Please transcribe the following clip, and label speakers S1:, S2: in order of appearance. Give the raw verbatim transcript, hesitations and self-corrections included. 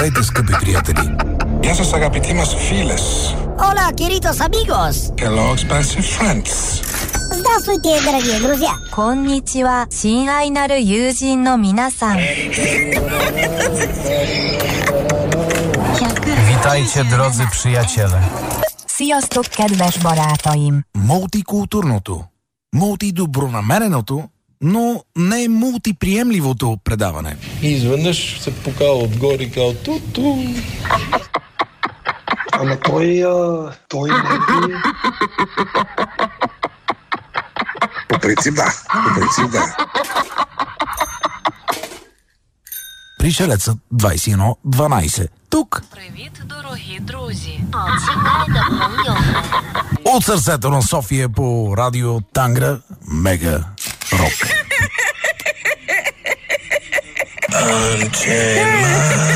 S1: Здравейте, скъпи приятели!
S2: Γεια σας αγαπητοί μας φίλες.
S3: Hola, queridos amigos.
S2: Hello, expensive friends.
S3: Здравствуйте, дорогие друзья.
S4: こんにちは、親愛なる友人の皆さん。
S5: Witajcie, drodzy przyjaciele.
S4: Sziasztok, kedves barátaim.
S1: Мултикултурното, мултидобронамереното, но не мултиприемливото предаване.
S6: И изведнъж се покава отгоре и казва ту-ту.
S7: Ама той, а, той не е...
S2: По принцип да, по принцип да.
S1: Пришелецът двайсет и едно дванайсет. Тук.
S8: Привіт, дорогі друзі.
S1: От сърцето на София по радио Тангра Мега Рок.